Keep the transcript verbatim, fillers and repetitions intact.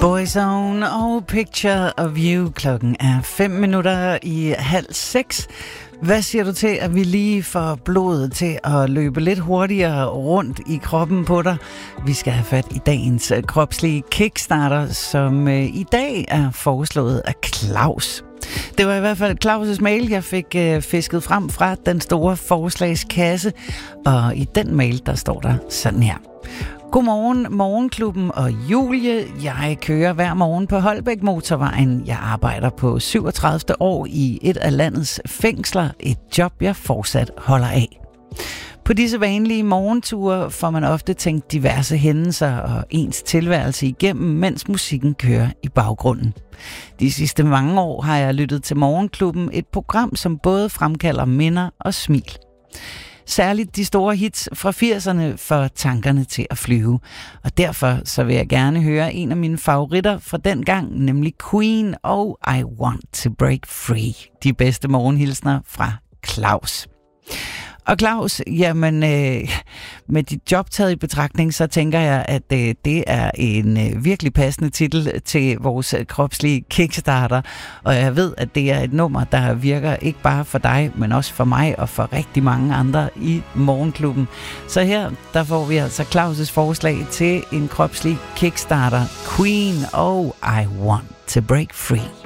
Boyzone og Picture of You. Klokken er fem minutter i halv seks. Hvad siger du til, at vi lige får blodet til at løbe lidt hurtigere rundt i kroppen på dig? Vi skal have fat i dagens kropslige kickstarter, som i dag er foreslået af Claus. Det var i hvert fald Claus' mail, jeg fik fisket frem fra den store forslagskasse. Og i den mail, der står der sådan her. Godmorgen, Morgenklubben og Julie. Jeg kører hver morgen på Holbæk Motorvejen. Jeg arbejder på syvogtredive år i et af landets fængsler. Et job, jeg fortsat holder af. På disse vanlige morgenture får man ofte tænkt diverse hændelser og ens tilværelse igennem, mens musikken kører i baggrunden. De sidste mange år har jeg lyttet til Morgenklubben, et program, som både fremkalder minder og smil. Særligt de store hits fra firserne får tankerne til at flyve. Og derfor så vil jeg gerne høre en af mine favoritter fra den gang, nemlig Queen og I Want to Break Free. De bedste morgenhilsner fra Claus. Og Claus, jamen øh, med dit job taget i betragtning, så tænker jeg, at øh, det er en øh, virkelig passende titel til vores kropslige kickstarter. Og jeg ved, at det er et nummer, der virker ikke bare for dig, men også for mig og for rigtig mange andre i Morgenklubben. Så her, der får vi altså Claus' forslag til en kropslig kickstarter. Queen og I Want to Break Free.